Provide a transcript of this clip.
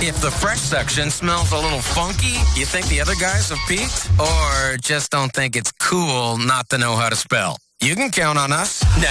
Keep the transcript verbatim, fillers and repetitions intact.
If the fresh section smells a little funky, you think the other guys have peaked? Or just don't think it's cool not to know how to spell? You can count on us. Now